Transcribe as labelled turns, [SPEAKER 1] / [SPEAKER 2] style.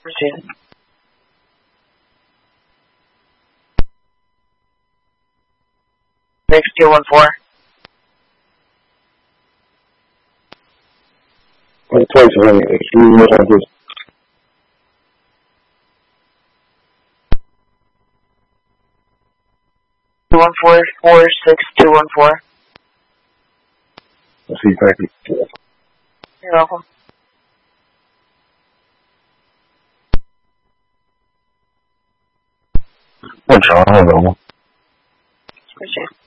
[SPEAKER 1] Proceed. Next 214.
[SPEAKER 2] Twice running. Excuse me, like this.
[SPEAKER 1] One 446-214.
[SPEAKER 2] I see, thank you.
[SPEAKER 1] You're welcome.
[SPEAKER 2] What's wrong? I don't know.
[SPEAKER 1] Proceed.